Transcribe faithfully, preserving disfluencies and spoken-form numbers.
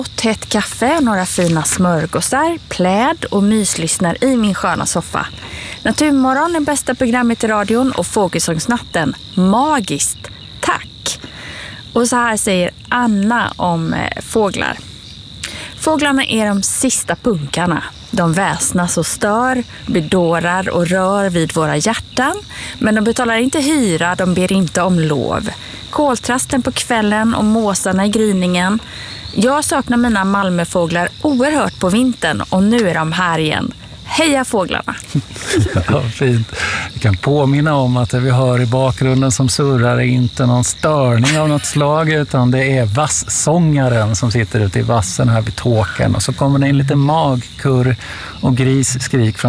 Hett kaffe, några fina smörgåsar, pläd och myslyssnar i min sköna soffa. Naturmorgon är bästa programmet i radion och Fågelsångsnatten. Magiskt. Tack! Och så här säger Anna om eh, fåglar. Fåglarna är de sista punkarna. De väsnas och stör, bedårar och rör vid våra hjärtan. Men de betalar inte hyra, de ber inte om lov. Koltrasten på kvällen och måsarna i gryningen. Jag saknar mina Malmöfåglar oerhört på vintern och nu är de här igen. Heja fåglarna! Ja, fint. Vi kan påminna om att det vi hör i bakgrunden som surrar är inte någon störning av något slag, utan det är vassångaren som sitter ute i vassen här vid tåken. Och så kommer det en liten magkurr och grisskrik från